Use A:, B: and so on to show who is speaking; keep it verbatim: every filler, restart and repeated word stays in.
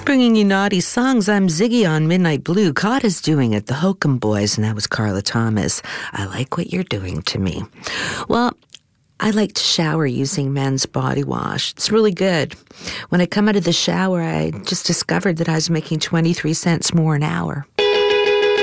A: bringing you naughty songs. I'm Ziggy on Midnight Blue. God is doing it. The Hokum Boys, and that was Carla Thomas. I like what you're doing to me. Well, I like to shower using men's body wash. It's really good. When I come out of the shower, I just discovered that I was making twenty-three cents more an hour.